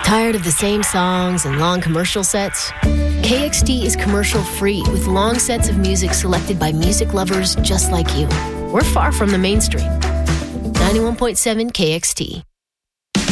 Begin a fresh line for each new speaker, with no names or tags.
Tired of the same songs and long commercial sets? KXT is commercial-free with long sets of music selected by music lovers just like you. We're far from the mainstream. 91.7 KXT.